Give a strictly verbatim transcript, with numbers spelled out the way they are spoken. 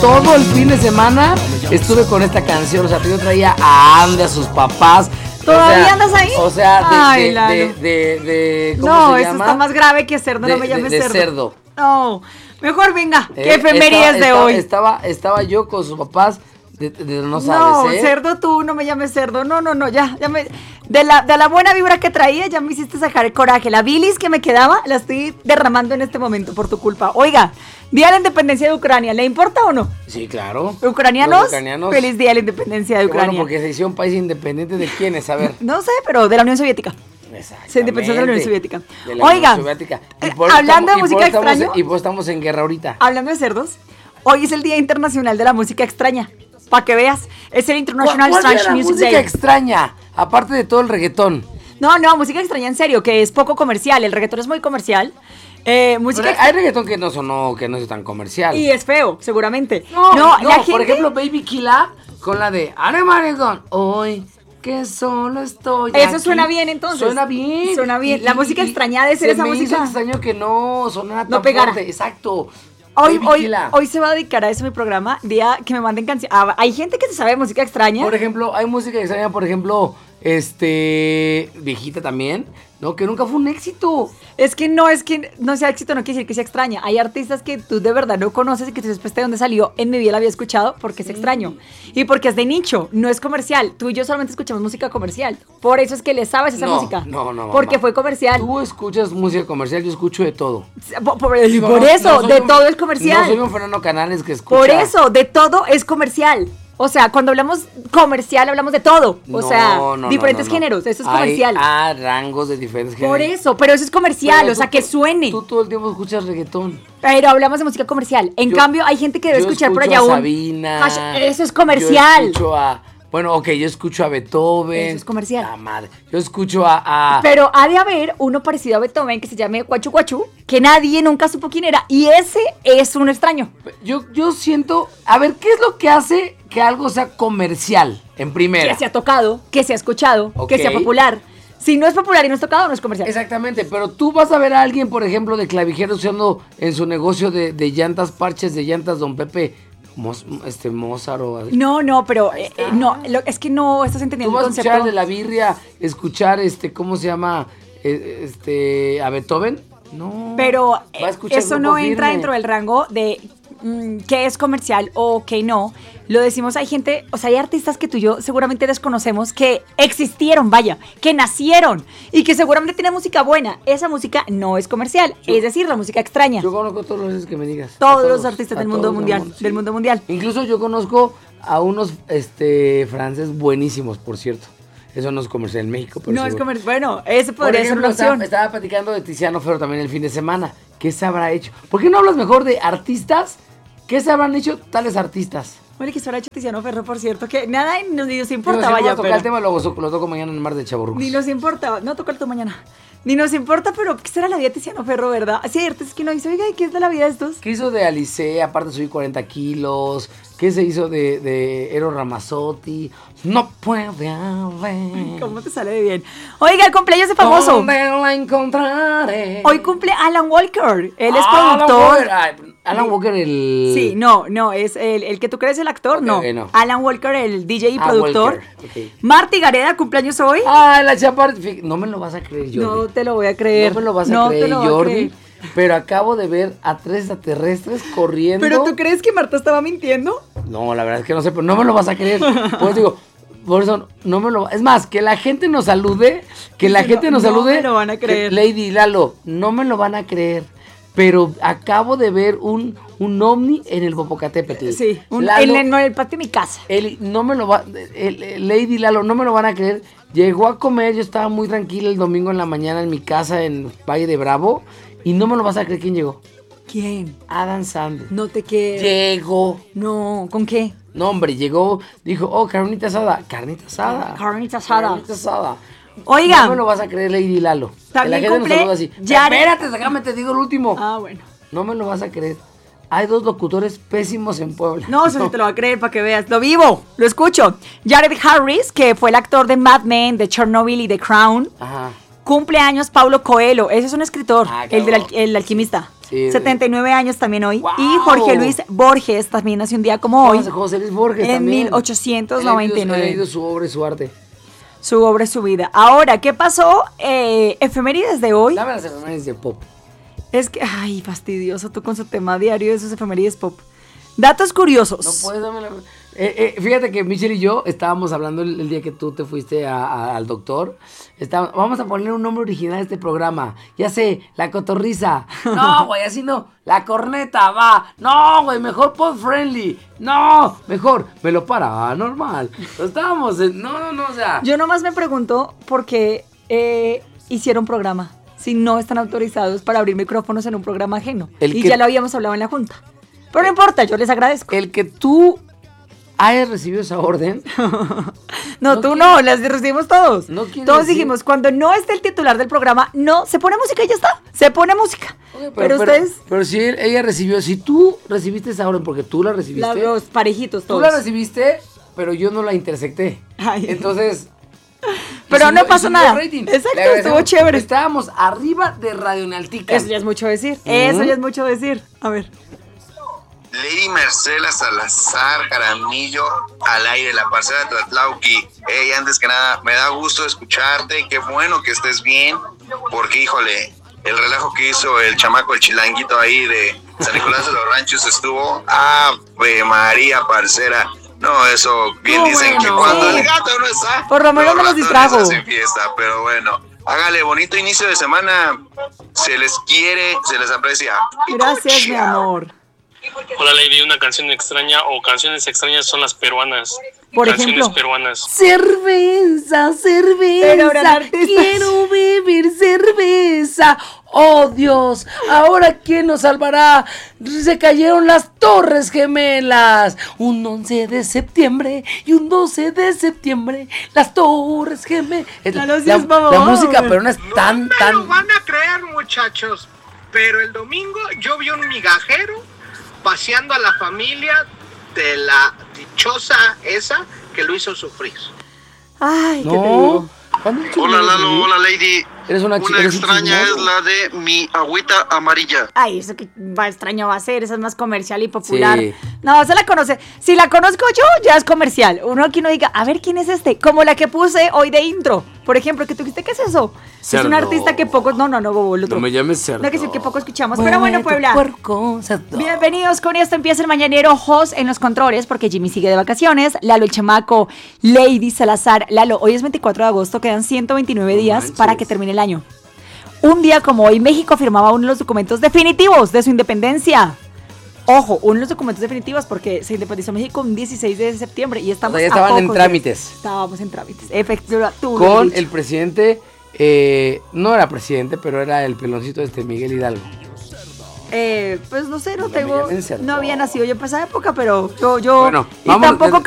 todo el fin de semana estuve con esta canción. O sea, yo traía a Andy, a sus papás. ¿Todavía o sea, andas ahí? O sea, de, Ay, de, Lalo. de, de, de ¿cómo No, se eso llama? está más grave que cerdo, de, no me llames de, de cerdo. cerdo. No, mejor venga, Eh, qué efemérides de estaba, hoy. Estaba, estaba yo con sus papás, de, de- no No, sabes, ¿eh? cerdo tú, no me llames cerdo. No, no, no, ya, ya me. De la, de la buena vibra que traía, ya me hiciste sacar el coraje. La bilis que me quedaba, la estoy derramando en este momento por tu culpa. Oiga, Día de la Independencia de Ucrania, ¿le importa o no? Sí, claro. ¿Ucranianos? Los ucranianos. Feliz Día de la Independencia de Qué bueno, Ucrania. porque se hizo un país independiente de quiénes, a ver. No sé, pero de la Unión Soviética. Se independizó de la Unión Soviética. De la Oiga, Unión Soviética. Y eh, por eso hablando estamos- de y por música eso estamos- extraña, Y pues estamos en guerra ahorita. hablando de cerdos, hoy es el Día Internacional de la Música Extraña. Para que veas, es el International ¿Cuál Strange era la Music música Day. extraña? Aparte de todo el reggaetón. No, no, música extraña en serio, que es poco comercial. El reggaetón es muy comercial. Eh, música Pero hay reggaetón que no sonó, que no es tan comercial. y es feo, seguramente. No, no, la gente... por ejemplo, Baby Killa con la de Are Maredón. Hoy que solo estoy Eso aquí. suena bien, entonces. Suena bien. Suena bien. La música extraña ha de ser se esa me música. hizo extraño que no sonara No tan pegara. fuerte. Exacto. Hoy, Baby hoy, Killa. hoy se va a dedicar a eso mi programa, día que me manden canciones. Hay gente que se sabe música extraña. Por ejemplo, hay música extraña, por ejemplo, este, viejita también, ¿no? Que nunca fue un éxito. Es que no es que no sea éxito, no quiere decir que sea extraña. Hay artistas que tú de verdad no conoces y que tú dices, pues, ¿de dónde salió? En mi vida la había escuchado porque es extraño. Y porque es de nicho, no es comercial. Tú y yo solamente escuchamos música comercial. Por eso es que le sabes esa No, música. no, no, Porque mamá. fue comercial. Tú escuchas música comercial, yo escucho de todo. Por, por- Digo, por no- eso, no soy de un- todo es comercial. No soy un Fernando Canales que escucha. Por eso, de todo es comercial. O sea, cuando hablamos comercial, hablamos de todo. O No, sea, no, no, diferentes no, no. géneros. Eso es Hay- comercial. Ah, rangos de diferentes géneros. Por eso, pero eso es comercial, Pero o sea, tú- que suene. Tú todo el tiempo escuchas reggaetón. Pero hablamos de música comercial. En Yo- cambio, hay gente que debe Yo escuchar por escucho allá a un. Sabina. Hash- Eso es comercial. Yo escucho a. Bueno, ok, yo escucho a Beethoven. Eso es comercial. La madre. Yo escucho a. a- Pero ha de haber uno parecido a Beethoven que se llame Guachu Guachu, que nadie nunca supo quién era. Y ese es un extraño. Yo, yo siento. A ver, ¿qué es lo que hace que algo sea comercial? En primera. Que se ha tocado, que se ha escuchado, Ok. que sea popular. Si no es popular y no es tocado, no es comercial. Exactamente, pero tú vas a ver a alguien, por ejemplo, de clavijero usando en su negocio de, de llantas, parches de llantas, don Pepe, Mos- este Mozart o así. No, no, pero eh, eh, no, lo- es que no estás Tú entendiendo vas el a escuchar concepto. de la birria, escuchar este, ¿cómo se llama? Eh, Este, a Beethoven. No. Pero Va a eh, escuchar eso Grupo no entra Firme. dentro del rango de mm, qué es comercial o qué no. Lo decimos, hay gente, o sea, hay artistas que tú y yo seguramente desconocemos que existieron, vaya, que nacieron y que seguramente tienen música buena. Esa música no es comercial, Yo- es decir, la música extraña. Yo conozco a todos los artistas que me digas. A Todos los artistas a del mundo todos, mundial, amor, sí. del mundo mundial. Incluso yo conozco a unos este franceses buenísimos, por cierto. Eso no es comercial en México, pero No es seguro. comercial. Bueno, ese Por podría ejemplo, ser una estaba, opción. estaba platicando de Tiziano Ferro también el fin de semana. ¿Qué se habrá hecho? ¿Por qué no hablas mejor de artistas? ¿Qué se habrán hecho tales artistas? Bueno, que estuviera hecho Tiziano Ferro, por cierto, que nada ni nos Digo, importa, si no vaya, vas a tocar pero el tema, luego so- lo toco mañana en el Mar de Chavorrucos. ni nos importa, no toca el tú mañana. Ni nos importa, pero ¿qué será la vida de Tiziano Ferro, verdad? Sí, hay artistas que no dice, oiga, ¿y qué es de la vida de estos? ¿Qué hizo de Alice? Aparte subí cuarenta kilos. ¿Qué se hizo de, de Eros Ramazzotti? No puede haber. ¿Cómo te sale de bien? Oiga, el cumpleaños de famoso. ¿Dónde la encontraré? Hoy cumple Alan Walker. Él es Ah, Alan productor. Walker. Ay, Alan Walker, el. Sí, no, no, es el, el que tú crees el actor, Ok, no. ok, no. Alan Walker, el D J y Ah, productor. Walker, ok. Marty Gareda, cumpleaños hoy. Ah, la chaparra. Fí- No me lo vas a creer, Jordi. No te lo voy a creer. No me lo vas a No te creer, lo voy a Jordi. creer. Pero acabo de ver a tres extraterrestres corriendo. ¿Pero tú crees que Marta estaba mintiendo? No, la verdad es que no sé, pero no me lo vas a creer. Por eso digo, por eso no me lo. Es más, que la gente nos salude, que la Sí, gente no, nos no salude. me lo van a que creer. Lady Lalo, no me lo van a creer. Pero acabo de ver un, un ovni en el Popocatépetl. Sí, un, Lalo, en, el, no, en el patio de mi casa. Eli, no me lo va, el- el Lady Lalo, no me lo van a creer. Llegó a comer, yo estaba muy tranquila el domingo en la mañana en mi casa en Valle de Bravo. Y no me lo vas a creer quién llegó. ¿Quién? Adam Sandler. No te quiero. Llegó. No, ¿con qué? No, hombre, llegó, dijo, oh, carnita asada. Carnita asada. Carnita asada. Carnita asada. Oiga. No me lo vas a creer, Lady Lalo. También Que la gente cumple nos saluda así. Jared- Espérate, déjame te digo el último. Ah, bueno. No me lo vas a creer. Hay dos locutores pésimos en Puebla. No, eso sí te lo va a creer para que veas. Lo vivo, lo escucho. Jared Harris, que fue el actor de Mad Men, de Chernobyl y de Crown. Ajá. Cumpleaños Paulo Coelho. Ese es un escritor, Ah, el del claro. al- el alquimista. Sí, setenta y nueve años también hoy. ¡Wow! Y Jorge Luis Borges también nació un día como hoy. José Luis Borges en también. mil ochocientos noventa y nueve. He leído su obra y su arte. Su obra y su vida. Ahora, ¿qué pasó? Eh, efemérides de hoy. Dame las efemérides de pop. Es que, ay, fastidioso tú con su tema diario de sus efemérides pop. Datos curiosos. No puedes darme la... Eh, eh, fíjate que Michelle y yo estábamos hablando el, el día que tú te fuiste a, a, al doctor. Estábamos, vamos a poner un nombre original a este programa. Ya sé, la cotorriza. No, güey, así no. La corneta, va. No, güey, mejor pop friendly. No, mejor, me lo para, normal. Estábamos, en, no, no, no, o sea. Yo nomás me pregunto por qué eh, hicieron programa si no están autorizados para abrir micrófonos en un programa ajeno. El y que- ya lo habíamos hablado en la junta. Pero no importa, yo les agradezco. El que tú hayas recibido esa orden. No, no tú quiere- no, las recibimos todos. No quiere todos decir- dijimos, cuando no esté el titular del programa, no, se pone música y ya está. Se pone música. Pero, pero, pero- ustedes, pero si él- ella recibió, si tú recibiste esa orden porque tú la recibiste. la- los parejitos Tú todos. la recibiste, pero yo no la intersecté. Ay. Entonces. Pero y no subió- pasa y subió nada. el rating. Exacto, Le agradecemos. estuvo chévere. Estábamos arriba de Radio Naltica. Eso ya es mucho decir. Eso ya es mucho decir. A ver. Lady Marcela Salazar Jaramillo al aire, la parcera de Tlatlauqui. Hey, antes que nada, me da gusto escucharte, qué bueno que estés bien, porque híjole, el relajo que hizo el chamaco, el chilanguito ahí de San Nicolás de los Ranchos estuvo, ¡Ave María, parcera! No, eso, bien No, dicen bueno, que cuando sí. el gato no está, Por lo menos no los ratones distrajo. hacen fiesta, pero bueno, hágale bonito inicio de semana, se les quiere, se les aprecia. Gracias, mi Chao. amor. Hola Lady, una canción extraña o canciones extrañas son las peruanas. Por canciones ejemplo. peruanas. Cerveza, cerveza. Pero eran artistas. Quiero beber cerveza. Oh Dios, ahora quién nos salvará. Se cayeron las Torres Gemelas. Un once de septiembre y un doce de septiembre. Las Torres Gemelas. Ya no la, seas mamón. la música peruana es tan, No me tan. lo van a creer, muchachos, pero el domingo yo vi un migajero paseando a la familia de la dichosa esa que lo hizo sufrir. Ay, ¿qué te No. digo? ¿Cuándo es tu Hola cumpleaños, Lalo, Lili? hola Lady. Eres una chi- Una eres un extraña chismoso. es la de mi agüita amarilla. Ay, eso que va extraño va a ser, esa es más comercial y popular. Sí. No, se la conoce. Si la conozco yo, ya es comercial. Uno aquí no diga, a ver quién es este. Como la que puse hoy de intro. Por ejemplo, que tú dijiste, ¿qué es eso? Es Cerdo. un artista que pocos. No, no, no, bobo, el otro. No me llames cerdo. No, que sí, que poco escuchamos. Pero bueno, Puebla. Puerco, cerdo. Bienvenidos, con esto empieza el mañanero. Jos en los controles, porque Jimmy sigue de vacaciones. Lalo el chamaco, Lady Salazar. Lalo, hoy es veinticuatro de agosto, quedan ciento veintinueve No días manches. para que termine el año. Un día como hoy, México firmaba uno de los documentos definitivos de su independencia. Ojo, uno de los documentos definitivos porque se independizó México un dieciséis de septiembre y estamos O sea, ya a estaban en pocos trámites. días. Estábamos en trámites. Efectivamente, tú lo Con has dicho. el presidente, eh, no era presidente, pero era el peloncito este Miguel Hidalgo. Eh, pues no sé, no No me tengo. llamen cerdo. No había nacido yo para esa época, pero yo, yo. Bueno, y vamos, tampoco